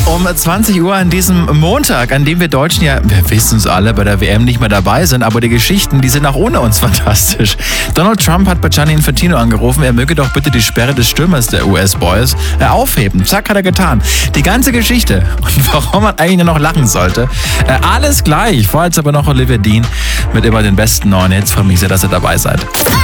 Um 20 Uhr an diesem Montag, an dem wir Deutschen ja, wir wissen es alle, bei der WM nicht mehr dabei sind, aber die Geschichten, die sind auch ohne uns fantastisch. Donald Trump hat bei Gianni Infantino angerufen, er möge doch bitte die Sperre des Stürmers der US-Boys aufheben. Zack, hat er getan. Die ganze Geschichte und warum man eigentlich nur noch lachen sollte, alles gleich. Vorher jetzt aber noch Olivia Dean mit immer den besten neuen Hits. Freue mich sehr, dass ihr dabei seid.